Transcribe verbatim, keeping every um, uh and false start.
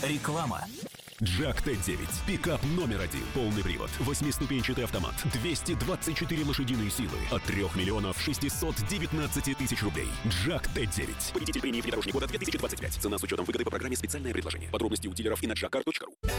Реклама. Джак Т девять. Пикап номер один. Полный привод. Восьмиступенчатый автомат. двести двадцать четыре лошадиные силы. От трёх миллионов шестисот девятнадцати тысяч рублей. Джак Т девять. Победитель премии «Внедорожник года» две тысячи двадцать пять. Цена с учетом выгоды по программе «Специальное предложение». Подробности у дилеров и на джаккар точка ру.